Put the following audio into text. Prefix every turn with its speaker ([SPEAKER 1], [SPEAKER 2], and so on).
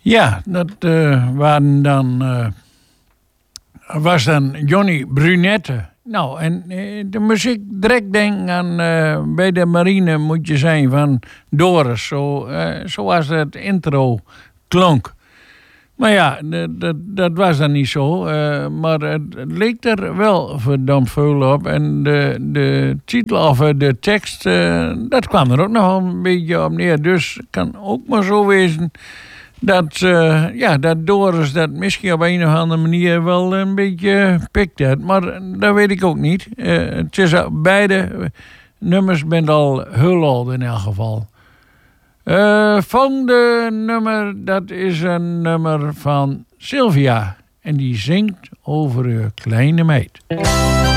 [SPEAKER 1] Ja, dat was dan Johnny Brunette. Nou, en de muziek direct denk aan bij de marine moet je zijn van Doris. Zoals het intro klonk. Maar ja, dat was dan niet zo. Maar het leek er wel verdomd veel op. En de titel of de tekst, dat kwam er ook nog een beetje op neer. Dus het kan ook maar zo wezen dat Doris dat misschien op een of andere manier wel een beetje pikt had. Maar dat weet ik ook niet. Het is beide nummers bent al heel oud in elk geval. Volgende nummer, dat is een nummer van Sylvia. En die zingt over een kleine meid.